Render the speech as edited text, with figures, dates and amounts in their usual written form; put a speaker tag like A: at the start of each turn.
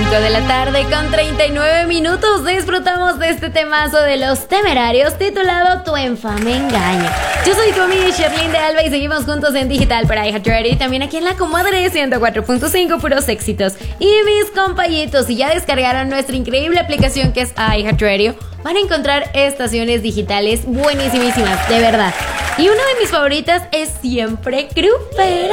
A: 5 de la tarde con 39 minutos disfrutamos de este temazo de Los Temerarios titulado Tu infame engaño. Yo soy tu amiga Sherlyn de Alba y seguimos juntos en Digital para iHeartRadio y también aquí en la comadre 104.5 puros éxitos. Y mis compañitos, si ya descargaron nuestra increíble aplicación que es iHeartRadio, van a encontrar estaciones digitales buenísimas, de verdad. Y una de mis favoritas es Siempre Grupera.